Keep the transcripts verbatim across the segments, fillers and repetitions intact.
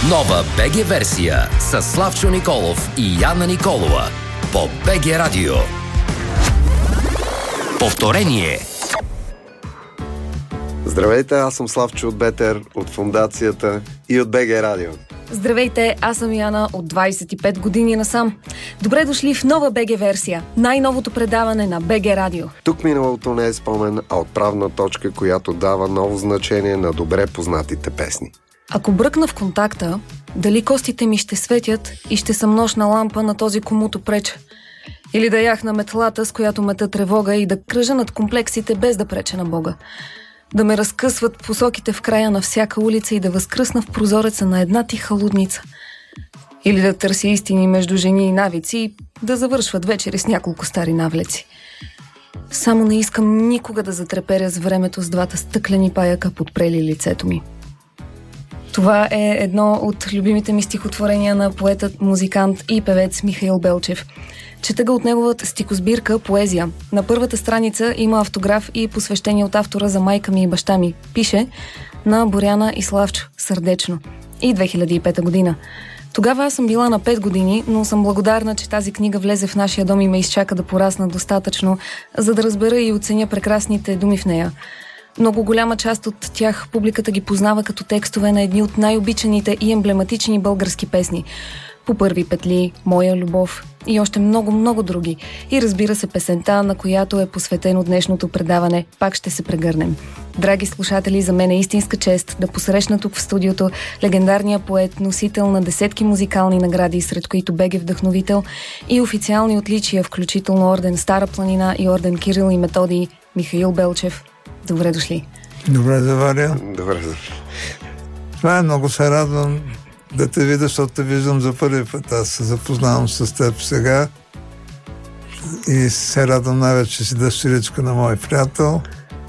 Нова БГ версия с Славчо Николов и Яна Николова по БГ Радио. Повторение. Здравейте, аз съм Славчо от Бетер, от Фондацията и от БГ Радио. Здравейте, аз съм Яна от двайсет и пет години насам. Добре дошли в нова БГ версия, най-новото предаване на БГ Радио. Тук миналото не е спомен, а отправна точка, която дава ново значение на добре познатите песни. Ако бръкна в контакта, дали костите ми ще светят и ще съм нощна лампа на този, комуто преча? Или да яхна метлата, с която мета тревога и да кръжа над комплексите без да преча на Бога? Да ме разкъсват посоките в края на всяка улица и да възкръсна в прозореца на една тиха лудница? Или да търси истини между жени и навици и да завършват вечери с няколко стари навлеци? Само не искам никога да затреперя с времето с двата стъклени паяка, подпрели лицето ми. Това е едно от любимите ми стихотворения на поетът, музикант и певец Михаил Белчев. Чета го от неговата стихосбирка «Поезия». На първата страница има автограф и посвещение от автора за майка ми и баща ми. Пише на Боряна и Славчо, сърдечно. И две хиляди и пета година. Тогава аз съм била на пет години, но съм благодарна, че тази книга влезе в нашия дом и ме изчака да порасна достатъчно, за да разбера и оценя прекрасните думи в нея. Много голяма част от тях публиката ги познава като текстове на едни от най-обичаните и емблематични български песни. По първи петли, Моя любов и още много-много други. И разбира се, песента, на която е посветено днешното предаване, пак ще се прегърнем. Драги слушатели, за мен е истинска чест да посрещна тук в студиото легендарния поет, носител на десетки музикални награди, сред които БГ вдъхновител и официални отличия, включително орден Стара планина и орден Кирил и Методий, Михаил Белчев. Добре дошли. Добре заваря. Добре дошли. Това е, много се радвам да те видя, защото те виждам за първи път. Аз се запознавам с теб сега и се радвам най-вече, че си дъщеричка на мой приятел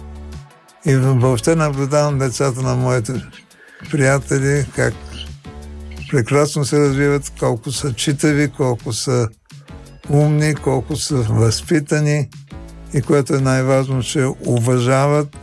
и въобще наблюдавам децата на моите приятели, как прекрасно се развиват, колко са читави, колко са умни, колко са възпитани и което е най-важно, че уважават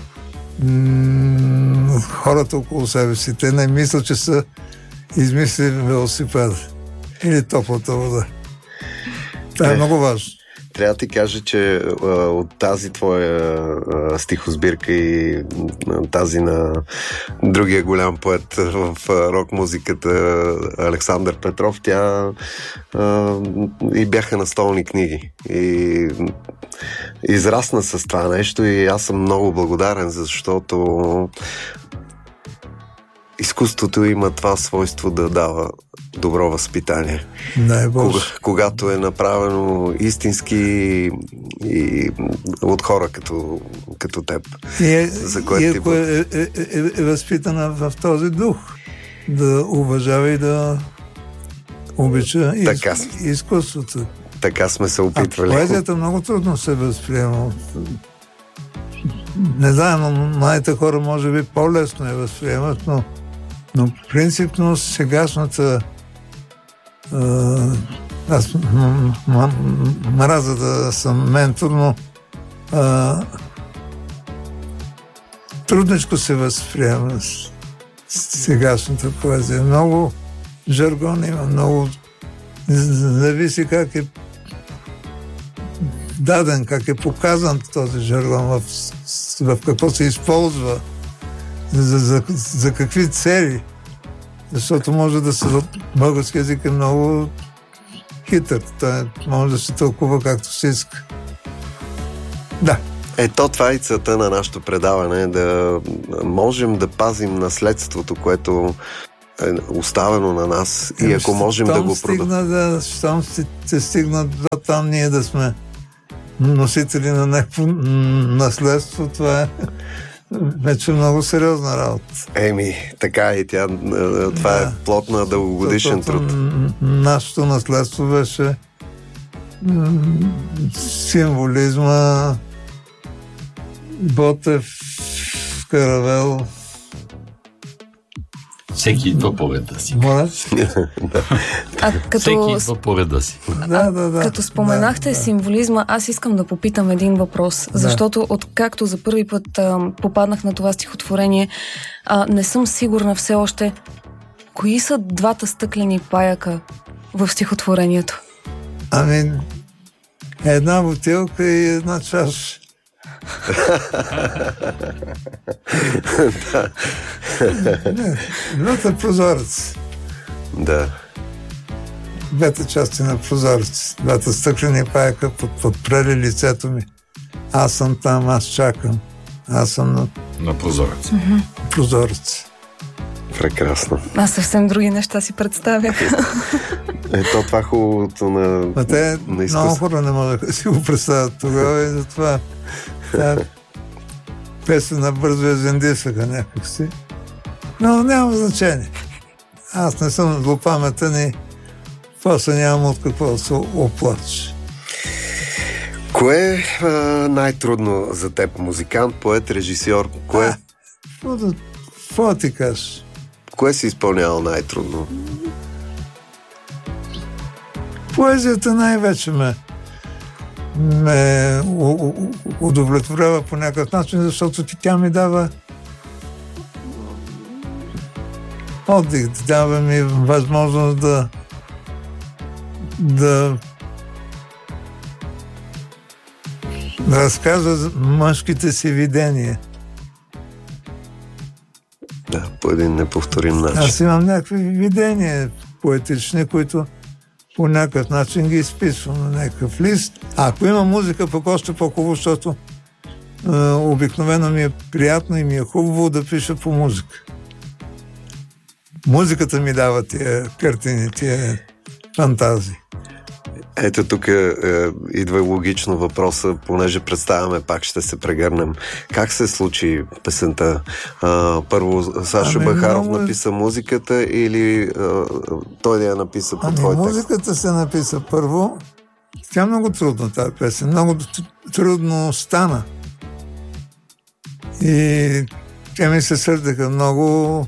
м- хората около себе си. Те не мислят, че са измислили велосипед или топлата вода. Това е много важно. Трябва да ти кажа, че а, от тази твоя а, стихосбирка и а, тази на другия голям поет в а, рок-музиката Александър Петров, тя а, и бяха настолни книги. И израсна с това нещо и аз съм много благодарен, защото изкуството има това свойство да дава добро възпитание. Кога, когато е направено истински и от хора като, като теб. И, е, за което и ако е, е, е, е възпитана в този дух, да уважава и да обича така, из, изкуството. Така сме се опитвали. А поезията много трудно се възприема. Не знам, но младите хора може би по-лесно я възприемат, но, но принципно сегашната Uh, аз мразя да съм ментор, но uh, трудничко се възприема с сегашната поезия. Много жаргон има, много зависи как е даден, как е показан този жаргон, в, в какво се използва, за, за, за какви цели. Защото може да се... Български език е много хитър. Той може да се тълкува както се иска. Да. Ето, това е и целта на нашето предаване, да можем да пазим наследството, което е оставено на нас и ако можем да го продължим. Да, щом се стигна до там ние да сме носители на някакво наследство, това е вече много сериозна работа. Еми, така и тя, това да, е плод на дългогодишен труд. Нашето наследство беше символизма, Ботев, Каравел. Всеки идва по реда си. А като... Всеки идва по реда си. Да, да, да. Като споменахте да, да. символизма, аз искам да попитам един въпрос, да. Защото откакто за първи път а, попаднах на това стихотворение, а, не съм сигурна все още кои са двата стъклени паяка в стихотворението? Ами, една бутилка и една чаша. Не, двата прозорец. Да. Двете части на прозорец. Двата стъклени паяка под, подпрели лицето ми. Аз съм там, аз чакам. Аз съм на, На прозорец. Mm-hmm. прозорец. Прекрасно. Аз съвсем други неща си представях. Ето това хубавото на, А те на изкуство. много хора не можеха да си го представят тогава и затова тази песен набързо я зендисаха някакси. Но няма значение. Аз не съм злопаметен и после нямам от какво да се оплача. Кое е а, най-трудно за теб? Музикант, поет, режисьор? Кое, А, какво да, какво да ти кажеш? кое си изпълнявал най-трудно? Поезията най-вече ме, ме у- у- удовлетворява по някакъв начин, защото ти тя ми дава отдих, дава ми възможност да да да разказва за мъжките си видения. Да, по един неповторим начин. Аз имам някакви видения поетични, които по някакъв начин ги изписвам на някакъв лист. А ако има музика, пък още по-хубаво, защото е, обикновено ми е приятно и ми е хубаво да пиша по музика. Музиката ми дава тия картини, тия фантазии. Ето тук е, идва логично въпроса, понеже представяме, пак ще се прегърнем. Как се случи песента? А, първо Сашо Ами, Бахаров много... написа музиката или а, той да я написа по ами, твой текст? музиката се написа първо. Тя е много трудна, тази песен. Много трудно стана. И те ми се сърдеха много,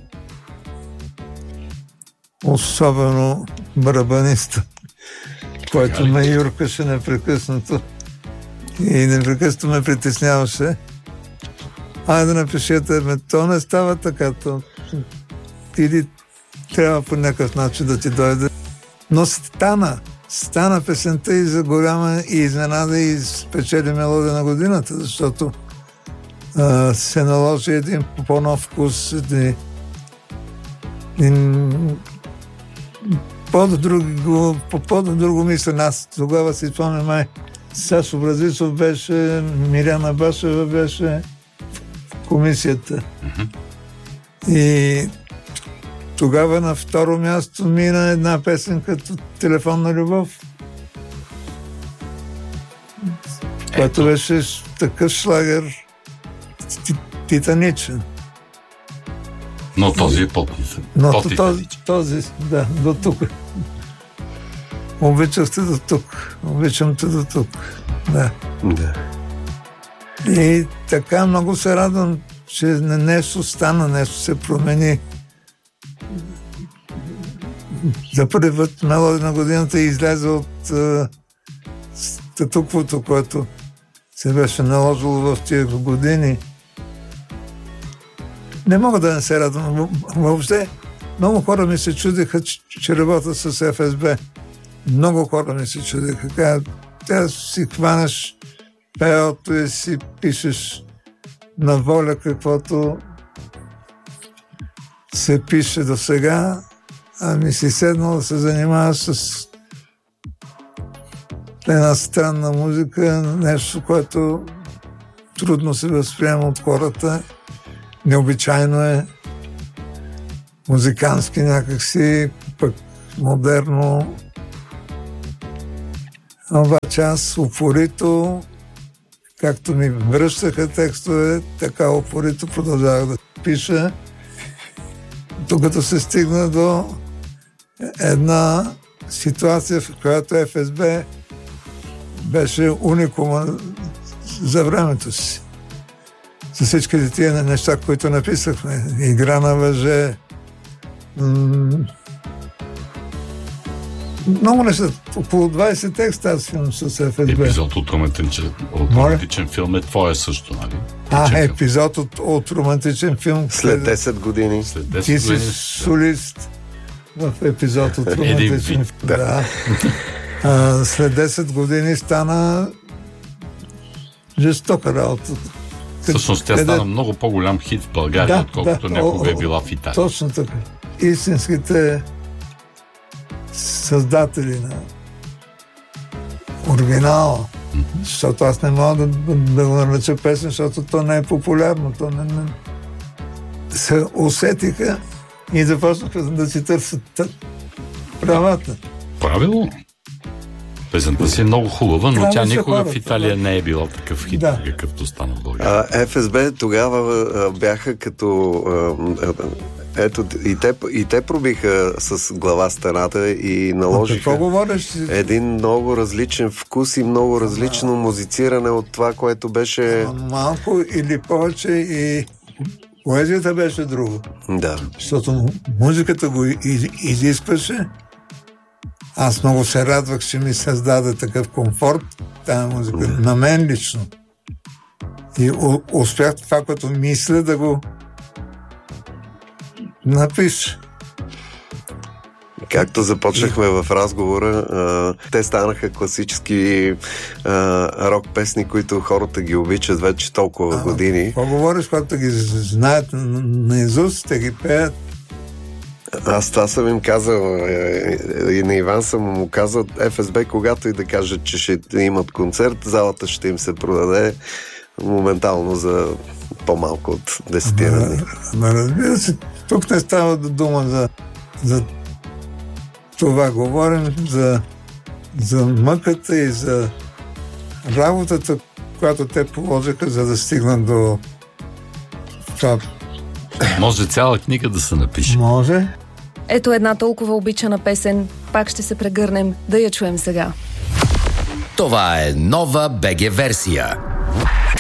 особено барабаниста, който ме юркаше непрекъснато и непрекъснато ме притесняваше. Айде да напишете, ме, то не става така, то или трябва по някакъв начин да ти дойде. Но стана, стана песента и за голяма и изненада и спечели мелодия на годината, защото а, се наложи един по-нов вкус, един, един по-друго, по-друго мислене. Аз тогава си спомням, май Сашо Бразицов беше, Миряна Башева беше в комисията. Mm-hmm. И тогава на второ място мина една песен като Телефонна любов, която беше такъв шлагер титаничен. Но този е по-титаничен. Но този, този, да, до тук. Обичах те до тук. Обичам те до тук. Да. Да. И така много се радвам, че нещо стана, нещо се промени. За първи път мелодия на годината излезе от uh, статуквото, което се беше наложило в тия години. Не мога да не се радвам. Въобще, много хора ми се чудиха, че, че работя с Еф Ес Бе. Много хора ми се чудиха. Каза, тя си хванеш пеото и си пишеш на воля каквото се пише до сега, ами си седнал да се занимаваш с една странна музика, нещо, което трудно се възприема от хората. Необичайно е, музикански някакси, пък модерно. Обаче аз упорито, както ми връщаха текстове, така упорито продължавах да пиша, докато се стигна до една ситуация, в която Еф Ес Бе беше уникума за времето си. За всичките тия неща, които написахме. Игра на въже. М- много неща. Около двайсет текста аз имам с Еф Ес Бе. Епизод от романтичен, от романтичен филм е твое също, нали? А, епизод от, от романтичен филм. След десет години. След десет Ти си години. солист. в епизод от романтичен. Да. Да. А, след десет години стана жестока работа. Всъщност тя стана много по-голям хит в България, Да, отколкото да. някога О, е била в Италия. Точно така. Истинските създатели на оригинала, защото аз не мога да, да, да го нареча песен, защото то не е популярно. То не, не... се усетиха и започнаха да си търсят правата. Правилно. Песента си е много хубава, но Трябва тя да се никога хората, в Италия да. не е била такъв хит, Да. какъвто стана в България. А, Еф Ес Би тогава а, бяха като... А, а, ето, и те, и те пробиха с глава стената и А наложиха какво говориш? един много различен вкус и много различно музициране от това, което беше... А, малко или повече и поезията беше друго. Да. Защото музиката го из, изискваше. Аз много се радвах, че ми създаде такъв комфорт тази музика. Да. На мен лично. И у, успях това, което мисля, да го напиша. Както започнахме в разговора, а, те станаха класически а, рок песни, които хората ги обичат вече толкова А, години. Какво говориш, когато ги знаят наизуст, те ги пеят? Аз това съм им казал е, и на Иван съм му казал, Еф Ес Би, когато и да кажат, че ще имат концерт, залата ще им се продаде моментално за по-малко от десетина дни. Ама разбира се, тук не става дума за, за това. Говорим за, за мъката и за работата, която те положиха, за да стигнат до това. Може цяла книга да се напише. Може. Ето една толкова обичана песен. Пак ще се прегърнем да я чуем сега. Това е нова БГ версия.